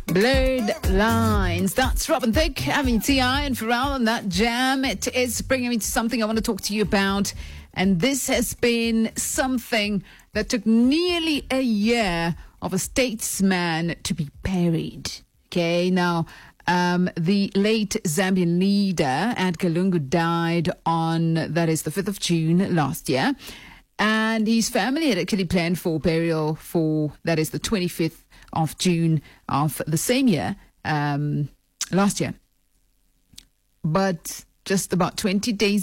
Blurred Lines. That's Robin Thicke having T.I. and Pharrell on that jam. It is bringing me to something I want to talk to you about. And this has been something that took nearly a year of a statesman to be buried. Okay, now, the late Zambian leader, Edgar Lungu, died on, that is the 5th of June last year. And his family had actually planned for burial for, that is the 25th of June of the same year, last year. But just about 20 days